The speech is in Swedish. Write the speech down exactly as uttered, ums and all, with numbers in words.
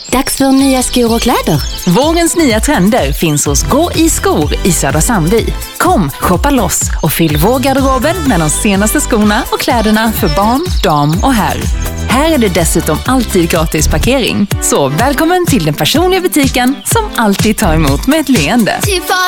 Dags för nya skor och kläder. Vårens nya trender finns hos Gå i skor i Södra Sandby. Kom, shoppa loss och fyll vår garderoben med de senaste skorna och kläderna för barn, dam och herr. Här är det dessutom alltid gratis parkering. Så välkommen till den personliga butiken som alltid tar emot med ett leende.